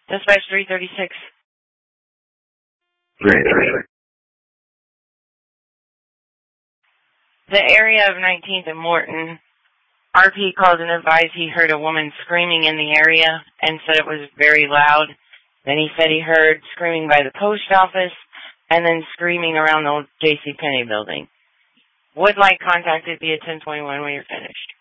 Dispatch 336. Great. The area of 19th and Morton. RP called and advised he heard a woman screaming in the area and said it was very loud. Then he said he heard screaming by the post office and then screaming around the old JCPenney building. Would like contacted via 1021 when you're finished.